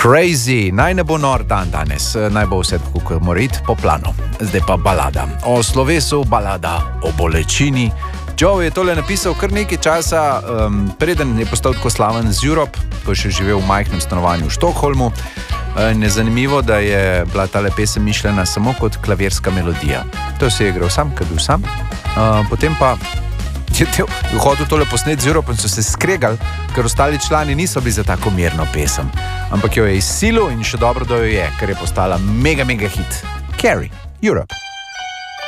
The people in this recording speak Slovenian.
Crazy, naj ne bo nor dan danes, naj bo vse tako, kot mora iti po planu. Zdaj pa balada. O slovesu, balada o bolečini. Joe je tole napisal kar nekaj časa, preden je postal tako slaven z Europe, ko je še živel v majhnem stanovanju v Štokholmu. Je zanimivo, da je bila tale pesem mišljena samo kot klavirska melodija. To se je igral sam, ko je bil sam. Potem pa je hodil tole posnet z Europe in so se skregali, ker ostali člani niso bili za tako mirno pesem. Ampak jo je izsilil in še dobro, da jo je, ker je postala mega hit. Carrie, Europe.